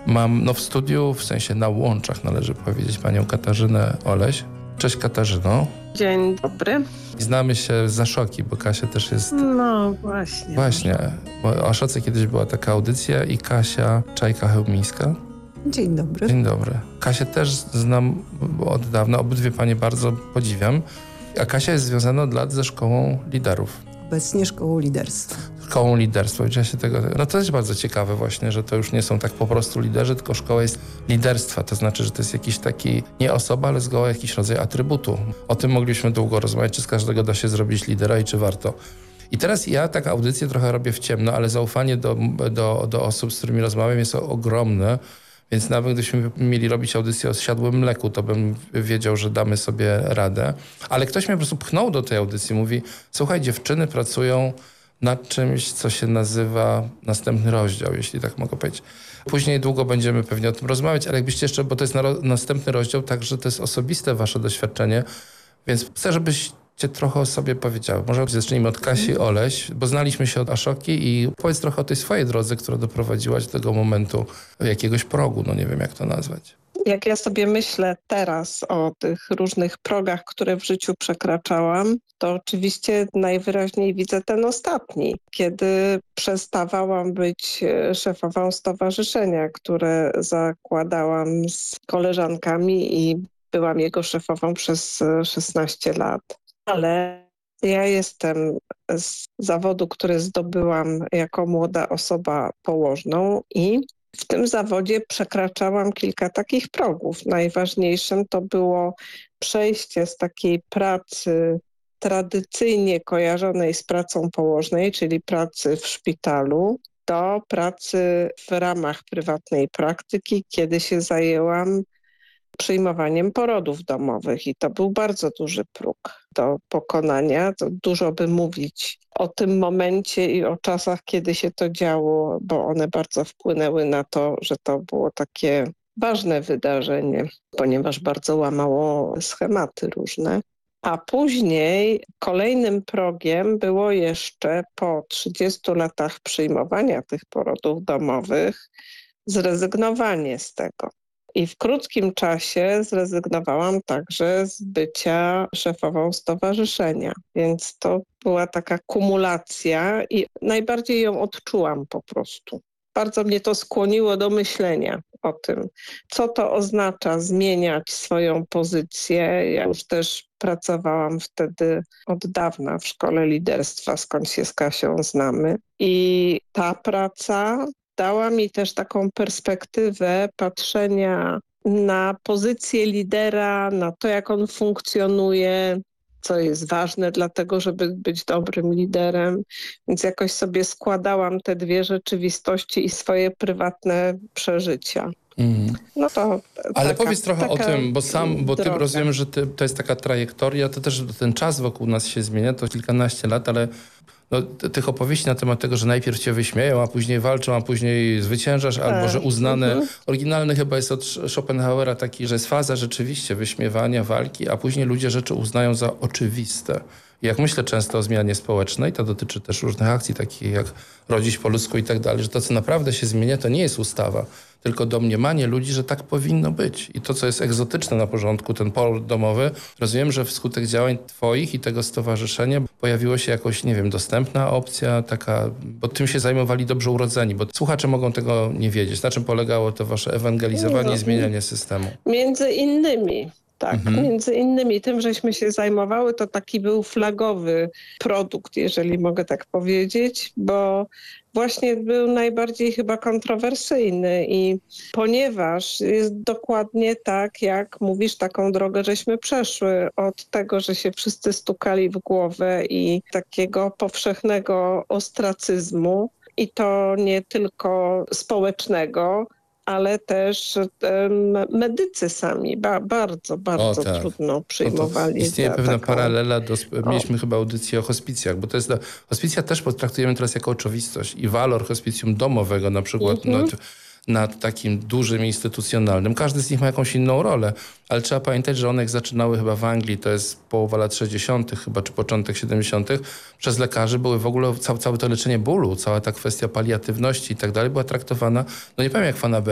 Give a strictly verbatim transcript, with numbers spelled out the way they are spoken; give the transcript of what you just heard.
Mam no w studiu, w sensie na łączach należy powiedzieć, panią Katarzynę Oleś. Cześć Katarzyno. Dzień dobry. Znamy się z Aszoki, bo Kasia też jest... No właśnie. Właśnie, bo o Aszoce kiedyś była taka audycja i Kasia Czajka-Chełmińska. Dzień dobry. Dzień dobry. Kasię też znam od dawna, obydwie panie bardzo podziwiam. A Kasia jest związana od lat ze Szkołą Liderów. Obecnie Szkołą Liderstwa. Szkołą Liderstwa. Ja się tego... No to jest bardzo ciekawe właśnie, że to już nie są tak po prostu liderzy, tylko szkoła jest liderstwa. To znaczy, że to jest jakiś taki, nie osoba, ale zgoła jakiś rodzaj atrybutu. O tym mogliśmy długo rozmawiać, czy z każdego da się zrobić lidera i czy warto. I teraz ja tak audycję trochę robię w ciemno, ale zaufanie do, do, do osób, z którymi rozmawiam, jest ogromne. Więc nawet gdybyśmy mieli robić audycję o zsiadłym mleku, to bym wiedział, że damy sobie radę. Ale ktoś mnie po prostu pchnął do tej audycji. Mówi, słuchaj, dziewczyny pracują nad czymś, co się nazywa następny rozdział, jeśli tak mogę powiedzieć. Później długo będziemy pewnie o tym rozmawiać, ale jakbyście jeszcze, bo to jest na, następny rozdział, także to jest osobiste wasze doświadczenie, więc chcę, żebyście trochę o sobie powiedziały. Może zacznijmy od Kasi Oleś, bo znaliśmy się od Aszoki i powiedz trochę o tej swojej drodze, która doprowadziła do tego momentu jakiegoś progu, no nie wiem jak to nazwać. Jak ja sobie myślę teraz o tych różnych progach, które w życiu przekraczałam, to oczywiście najwyraźniej widzę ten ostatni, kiedy przestawałam być szefową stowarzyszenia, które zakładałam z koleżankami i byłam jego szefową przez szesnaście lat. Ale ja jestem z zawodu, który zdobyłam jako młoda osoba położną i w tym zawodzie przekraczałam kilka takich progów. Najważniejszym to było przejście z takiej pracy tradycyjnie kojarzonej z pracą położnej, czyli pracy w szpitalu, do pracy w ramach prywatnej praktyki, kiedy się zajęłam przyjmowaniem porodów domowych i to był bardzo duży próg do pokonania. To dużo by mówić o tym momencie i o czasach, kiedy się to działo, bo one bardzo wpłynęły na to, że to było takie ważne wydarzenie, ponieważ bardzo łamało schematy różne. A później kolejnym progiem było jeszcze po trzydziestu latach przyjmowania tych porodów domowych zrezygnowanie z tego. I w krótkim czasie zrezygnowałam także z bycia szefową stowarzyszenia. Więc to była taka kumulacja i najbardziej ją odczułam po prostu. Bardzo mnie to skłoniło do myślenia o tym, co to oznacza zmieniać swoją pozycję. Ja już też pracowałam wtedy od dawna w Szkole Liderstwa, skąd się z Kasią znamy. I ta praca dała mi też taką perspektywę patrzenia na pozycję lidera, na to, jak on funkcjonuje, co jest ważne dla tego, żeby być dobrym liderem. Więc jakoś sobie składałam te dwie rzeczywistości i swoje prywatne przeżycia. Mm. No to Ale taka, powiedz trochę o tym, bo sam, bo ty droga. rozumiem, że ty, to jest taka trajektoria, to też ten czas wokół nas się zmienia, to kilkanaście lat, ale no, tych opowieści na temat tego, że najpierw cię wyśmieją, a później walczą, a później zwyciężasz, tak. Albo że uznane. Mhm. Oryginalny chyba jest od Schopenhauera taki, że jest faza rzeczywiście wyśmiewania, walki, a później ludzie rzeczy uznają za oczywiste. I jak myślę często o zmianie społecznej, to dotyczy też różnych akcji takich jak Rodzić po ludzku i tak dalej, że to, co naprawdę się zmienia, to nie jest ustawa, tylko domniemanie ludzi, że tak powinno być. I to, co jest egzotyczne na porządku, ten poród domowy, rozumiem, że wskutek działań twoich i tego stowarzyszenia pojawiła się jakoś, nie wiem, dostępna opcja, taka, bo tym się zajmowali dobrze urodzeni, bo słuchacze mogą tego nie wiedzieć. Na czym polegało to wasze ewangelizowanie no, i zmienianie systemu? Między innymi. Tak, mhm. Między innymi tym, żeśmy się zajmowały, to taki był flagowy produkt, jeżeli mogę tak powiedzieć, bo właśnie był najbardziej chyba kontrowersyjny i ponieważ jest dokładnie tak, jak mówisz, taką drogę żeśmy przeszły od tego, że się wszyscy stukali w głowę i takiego powszechnego ostracyzmu i to nie tylko społecznego, ale też um, medycy sami ba, bardzo, bardzo o, tak. trudno przyjmowali. No istnieje pewna taką... paralela, do, mieliśmy o. chyba audycję o hospicjach, bo to jest, hospicja też potraktujemy teraz jako oczywistość i walor hospicjum domowego na przykład mm-hmm. nad, nad takim dużym, instytucjonalnym. Każdy z nich ma jakąś inną rolę, ale trzeba pamiętać, że one jak zaczynały chyba w Anglii, to jest połowa lat sześćdziesiątych chyba, czy początek siedemdziesiątych, przez lekarzy były w ogóle, całe, całe to leczenie bólu, cała ta kwestia paliatywności i tak dalej była traktowana, no nie powiem jak w